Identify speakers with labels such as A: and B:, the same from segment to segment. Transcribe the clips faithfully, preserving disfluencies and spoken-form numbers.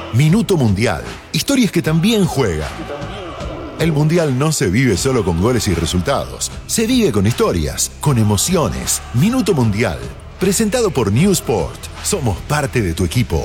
A: Minuto Mundial. Historias que también juegan. El Mundial no se vive solo con goles y resultados. Se vive con historias, con emociones. Minuto Mundial. Presentado por Newsport. Somos parte de tu equipo.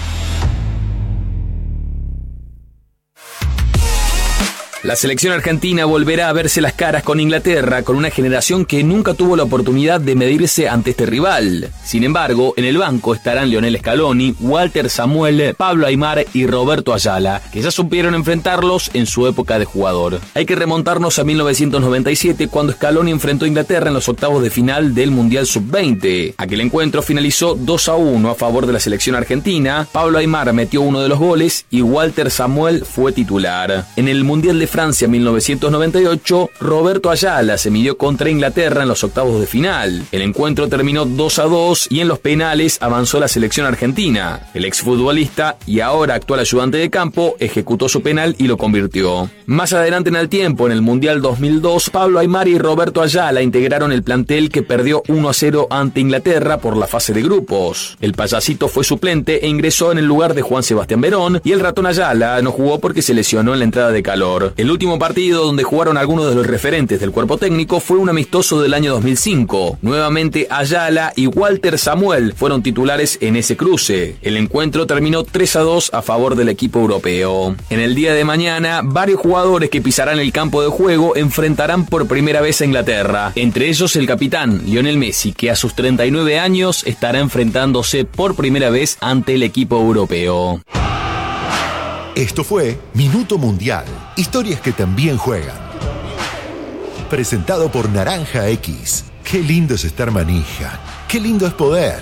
B: La selección argentina volverá a verse las caras con Inglaterra, con una generación que nunca tuvo la oportunidad de medirse ante este rival. Sin embargo, en el banco estarán Lionel Scaloni, Walter Samuel, Pablo Aimar y Roberto Ayala, que ya supieron enfrentarlos en su época de jugador. Hay que remontarnos a mil novecientos noventa y siete, cuando Scaloni enfrentó a Inglaterra en los octavos de final del Mundial sub veinte. Aquel encuentro finalizó dos a uno a favor de la selección argentina. Pablo Aimar metió uno de los goles y Walter Samuel fue titular. En el Mundial de Francia mil novecientos noventa y ocho, Roberto Ayala se midió contra Inglaterra en los octavos de final. El encuentro terminó dos a dos y en los penales avanzó la selección argentina. El exfutbolista y ahora actual ayudante de campo ejecutó su penal y lo convirtió. Más adelante en el tiempo, en el Mundial dos mil dos, Pablo Aimar y Roberto Ayala integraron el plantel que perdió uno a cero ante Inglaterra por la fase de grupos. El payasito fue suplente e ingresó en el lugar de Juan Sebastián Verón, y el ratón Ayala no jugó porque se lesionó en la entrada de calor. El último partido donde jugaron algunos de los referentes del cuerpo técnico fue un amistoso del año dos mil cinco. Nuevamente Ayala y Walter Samuel fueron titulares en ese cruce. El encuentro terminó tres a dos a favor del equipo europeo. En el día de mañana, varios jugadores que pisarán el campo de juego enfrentarán por primera vez a Inglaterra. Entre ellos el capitán Lionel Messi, que a sus treinta y nueve años estará enfrentándose por primera vez ante el equipo europeo.
A: Esto fue Minuto Mundial. Historias que también juegan. Presentado por Naranja X. Qué lindo es estar manija. Qué lindo es poder.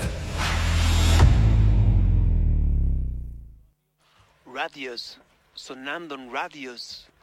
C: Radios. Sonando en radios.